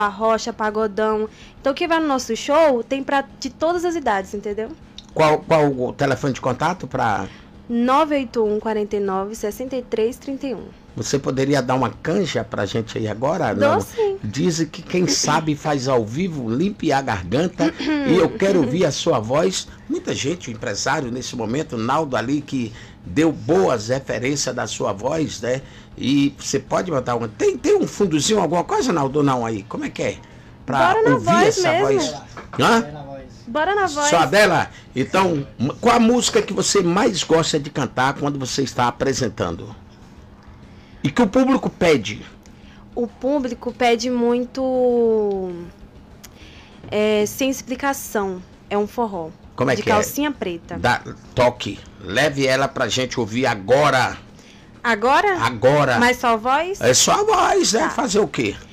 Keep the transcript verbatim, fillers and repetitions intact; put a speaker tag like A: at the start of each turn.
A: rocha, pagodão. Então quem vai no nosso show tem pra de todas as idades, entendeu?
B: Qual, qual o telefone de contato para...
A: nove oito um, quatro nove, seis três três um.
B: Você poderia dar uma canja pra gente aí agora?
A: Dou,
B: Não.
A: sim.
B: Dizem que quem sabe faz ao vivo, limpe a garganta. E eu quero ouvir a sua voz. Muita gente, o empresário nesse momento, Naldo ali, que deu boas referências da sua voz, né? E você pode botar uma... Tem, tem um fundozinho, alguma coisa, Naldo, não aí? Como é que é? Pra
A: Bora na
B: ouvir
A: voz
B: essa
A: mesmo.
B: voz. Hã?
A: Bora na voz.
B: Só dela? Então, qual a música que você mais gosta de cantar quando você está apresentando? E que o público pede?
A: O público pede muito é, sem explicação. É um forró.
B: Como é
A: de
B: que é?
A: calcinha preta.
B: Da, toque. Leve ela pra gente ouvir agora.
A: Agora?
B: Agora.
A: Mas só voz?
B: É só a voz, né?
A: Tá.
B: Fazer o quê?